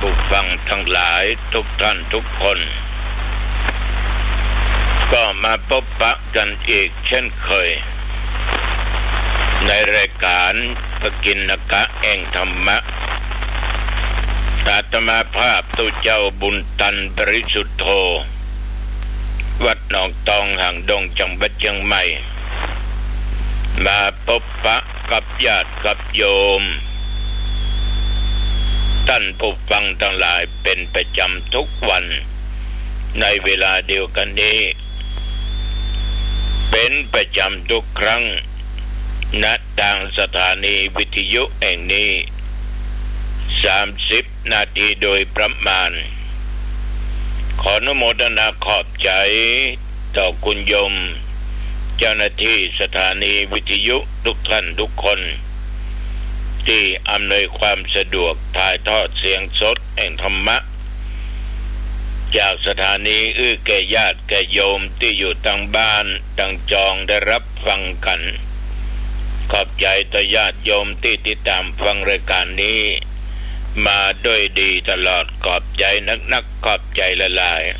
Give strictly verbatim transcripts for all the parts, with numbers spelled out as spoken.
ผู้ฟังทั้งหลายทุกท่านทุกคนก็มาพบปะกันอีกเช่นเคยในรายการปกิณกะแห่งธรรมะอาตมาภาพตุเจ้าบุญตันบริสุทธโธวัดหนองตองห่างดงจังหวัดเชียงใหม่มาพบปะกับญาติกับโยมท่านผู้ฟังทั้งหลายเป็นประจำทุกวันในเวลาเดียวกันนี้เป็นประจำทุกครั้งณทางสถานีวิทยุแห่งนี้สามสิบนาทีโดยประมาณขออนุโมทนาขอบใจต่อคุณโยมเจ้าหน้าที่สถานีวิทยุทุกท่านทุกคนที่อำนวยความสะดวกถ่ายทอดเสียงสดแห่งธรรมะจากสถานีอื้อแก่ญาติแก่โยมที่อยู่ทางบ้านทางจองได้รับฟังกันขอบใจต่อญาติโยมที่ติดตามฟังรายการนี้มาด้วยดีตลอดขอบใจนักๆขอบใจละลาย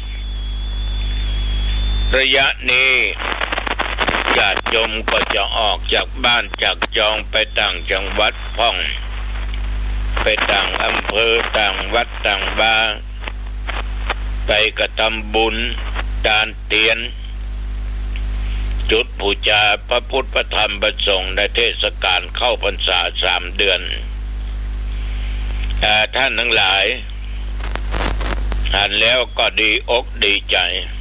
ระยะนี้ญาติโยมก็จะออกจากบ้านจากจองไปต่างจังหวัดพ่องไปต่างอำเภอต่างวัดต่างบ้านไปกระทำบุญทานเตียนจุดบูชาพระพุทธพระธรรมพระสงฆ์ในเทศกาลเข้าพรรษาสามเดือนท่านทั้งหลายอ่านแล้วก็ดีอกดีใจ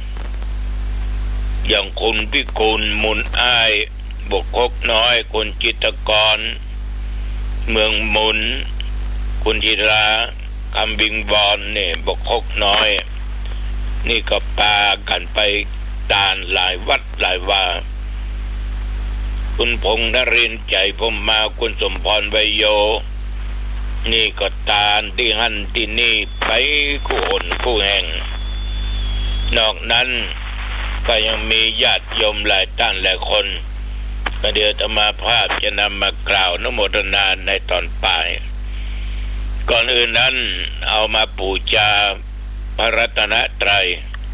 อย่างคุณพิกุลมุนอ้ายบุกคกน้อยคุณจิตรกรเมืองมุนคุณจิราคำบิงบอนเนี่ยบุกคกน้อยนี่ก็ปากันไปตานหลายวัดหลายวาคุณพงษ์นรินทร์ใจผมมาคุณสมพรไวโยนี่ก็ตานที่หันที่นี่ไปคู่คนคู่แห่งนอกนั้นก็ยังมีญาติโยมหลายท่านหลายคนก็เดี๋ยวจะมาภาพจะนำมากล่าวอนุโมทนาในตอนปลายก่อนอื่นนั้นเอามาบูชาพระรัตนตรัย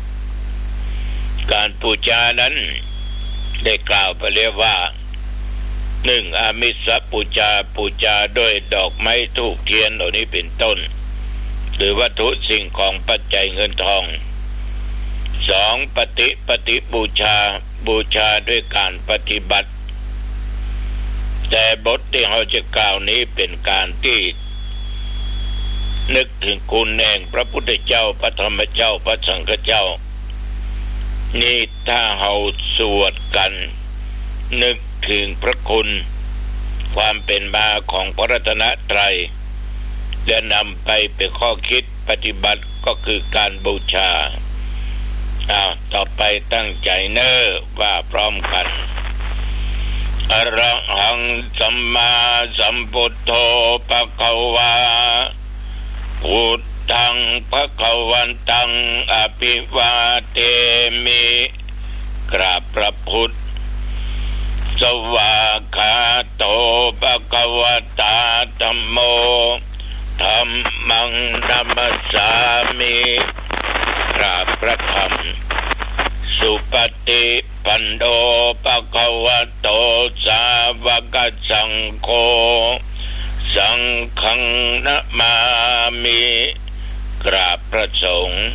การบูชานั้นได้กล่าวไปแล้วว่าหนึ่งอามิสบูชาบูชาด้วยดอกไม้ธูปเทียนเหล่านี้เป็นต้นหรือวัตถุสิ่งของปัจจัยเงินทองสองปฏิปฏิบูชาบูชาด้วยการปฏิบัติแต่บทที่เราจะกล่าวนี้เป็นการที่นึกถึงคุณแห่งพระพุทธเจ้าพระธรรมเจ้าพระสังฆเจ้านี่ถ้าเราสวดกันนึกถึงพระคุณความเป็นมาของพระรัตนตรัยและนำไปเป็นข้อคิดปฏิบัติก็คือการบูชาอ้าวต่อไปตั้งใจเน้อว่าพร้อมกันอะระหังสัมมาสัมพุทโธภควาพุทธังภควันตังอภิวาเทมิกราบพระพุทธสวากขาโตภควตาธัมโมธัมมังนัมสสามิกราบพระธรรมสุปฏิปันโนภควโตสาวกสังโฆสังฆังนะมามิกราบพระสงฆ์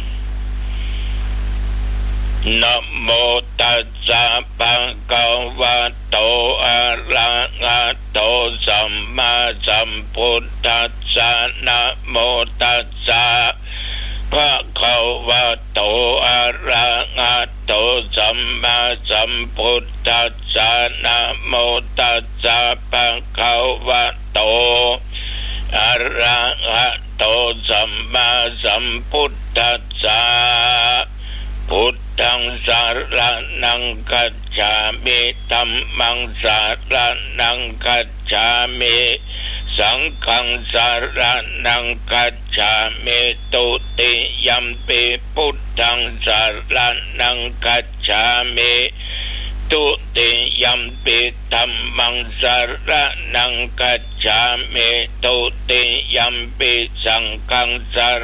นะโมตัสสะภะคะวะโตอะระหะโตสัมมาสัมพุทธัสสะนะโมตัสสะภะคะวะโตอะระหะโตสัมมาสัมพุทธัสสะนะโมตัสสะภะคะวะโตอะระหะโตสัมมาสัมพุทธัสสะพุทธังสารนังคัจฉามิธัมมังสารนังคัจฉามิสังฆังสารนังคัจฉามิตุติยัมปิพุทธังสารนังคัจฉามิตุติยัมปิธัมมังสารนังคัจฉามิตุติยัมปิสังฆังสาร